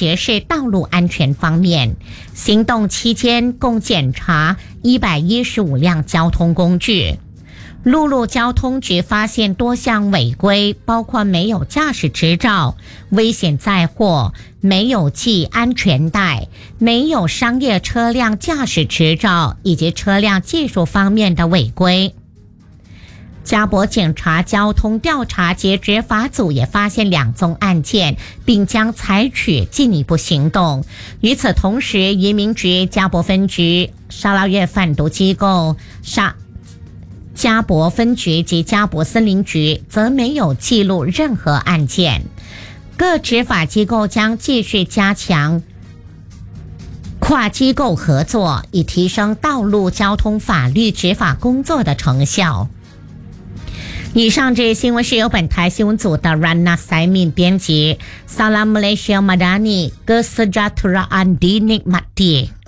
别是道路安全方面。行动期间共检查115辆交通工具。陆路交通局发现多项违规，包括没有驾驶执照、危险载货、没有系安全带、没有商业车辆驾驶执照以及车辆技术方面的违规。加博警察交通调查及执法组也发现2宗案件，并将采取进一步行动。与此同时，移民局加博分局、沙捞越贩毒机构、加博分局及加博森林局则没有记录任何案件。各执法机构将继续加强跨机构合作，以提升道路交通法律执法工作的成效。以上这些新闻是由本台新闻组的 Rana Saimin 编辑。Salam Malaysia Madani, Kesejahteraan di Nikmati。